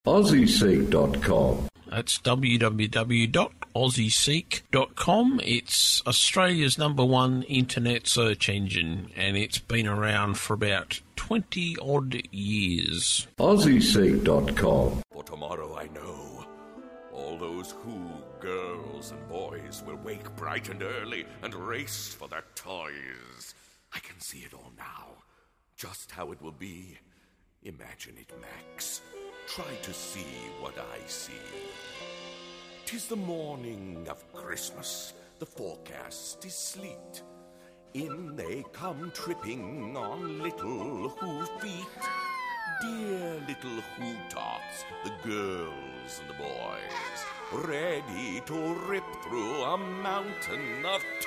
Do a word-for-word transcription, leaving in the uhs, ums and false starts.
Aussie Seek dot com. That's w w w dot aussie seek dot com. It's Australia's number one internet search engine, and it's been around for about twenty odd years. Aussie Seek dot com. For tomorrow I know all those who, girls and boys, will wake bright and early and race for their toys. I can see it all now, just how it will be. Imagine it, Max. Try to see what I see. 'Tis the morning of Christmas, the forecast is sleet. In they come tripping on little hoof feet. Dear little hoo-tots, the girls and the boys, ready to rip through a mountain of